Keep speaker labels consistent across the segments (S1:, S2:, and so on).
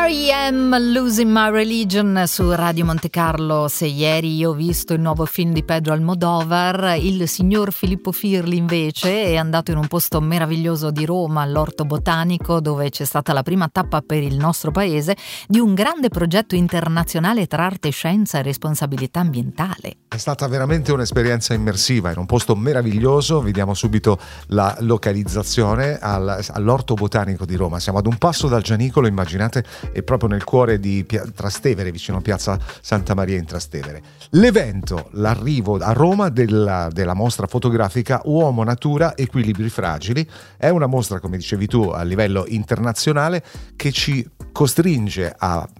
S1: R.E.M. Losing My Religion su Radio Monte Carlo. Se ieri io ho visto il nuovo film di Pedro Almodovar, il signor Filippo Firli invece è andato in un posto meraviglioso di Roma, all'Orto Botanico, dove c'è stata la prima tappa per il nostro paese di un grande progetto internazionale tra arte, scienza e responsabilità ambientale.
S2: È stata veramente un'esperienza immersiva in un posto meraviglioso. Vediamo subito la localizzazione all'Orto Botanico di Roma. Siamo ad un passo dal Gianicolo, immaginate, è proprio nel cuore di Trastevere, vicino a Piazza Santa Maria in Trastevere. L'evento, l'arrivo a Roma della mostra fotografica Uomo, Natura, Equilibri Fragili, è una mostra, come dicevi tu, a livello internazionale che ci costringe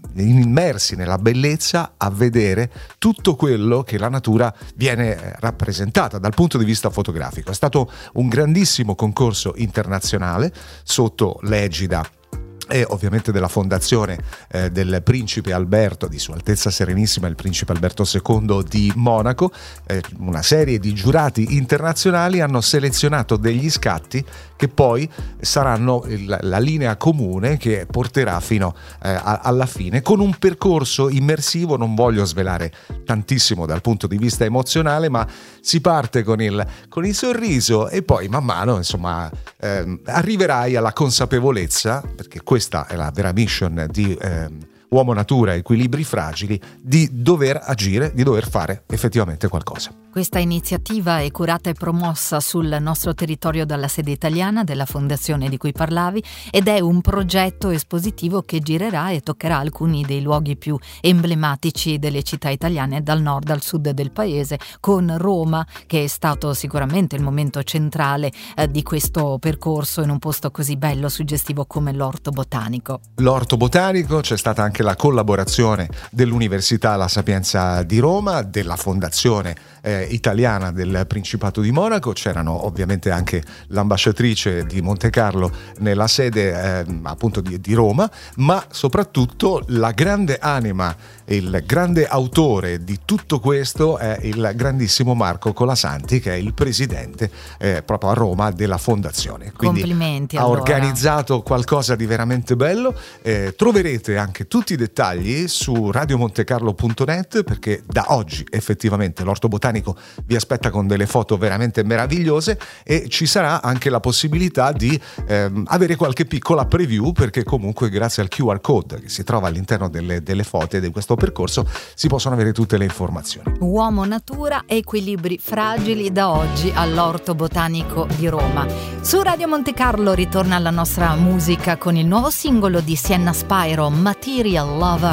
S2: immersi nella bellezza a vedere tutto quello che la natura viene rappresentata dal punto di vista fotografico. È stato un grandissimo concorso internazionale sotto l'egida e ovviamente della fondazione del Principe Alberto, di Sua Altezza Serenissima il Principe Alberto II di Monaco. Una serie di giurati internazionali hanno selezionato degli scatti che poi saranno la linea comune che porterà fino alla fine, con un percorso immersivo. Non voglio svelare tantissimo dal punto di vista emozionale, ma si parte con il sorriso e poi man mano, insomma, arriverai alla consapevolezza, perché questa è la vera mission di Uomo, Natura, Equilibri Fragili, di dover agire, di dover fare effettivamente qualcosa.
S1: Questa iniziativa è curata e promossa sul nostro territorio dalla sede italiana della fondazione di cui parlavi, ed è un progetto espositivo che girerà e toccherà alcuni dei luoghi più emblematici delle città italiane dal nord al sud del paese, con Roma che è stato sicuramente il momento centrale di questo percorso in un posto così bello, suggestivo come l'Orto Botanico.
S2: L'Orto Botanico, c'è stata anche la collaborazione dell'Università La Sapienza di Roma, della Fondazione italiana del Principato di Monaco. C'erano ovviamente anche l'ambasciatrice di Monte Carlo nella sede appunto di Roma, ma soprattutto la grande anima, il grande autore di tutto questo è il grandissimo Marco Colasanti, che è il presidente proprio a Roma della fondazione. Quindi
S1: complimenti,
S2: ha
S1: allora
S2: organizzato qualcosa di veramente bello. Troverete anche tutti i dettagli su radiomontecarlo.net, perché da oggi effettivamente l'Orto Botanico vi aspetta con delle foto veramente meravigliose, e ci sarà anche la possibilità di avere qualche piccola preview, perché comunque grazie al QR code che si trova all'interno delle foto di questo percorso si possono avere tutte le informazioni.
S1: Uomo, Natura, Equilibri Fragili, da oggi all'Orto Botanico di Roma. Su Radio Monte Carlo ritorna la nostra musica con il nuovo singolo di Sienna Spyro, Material Lover.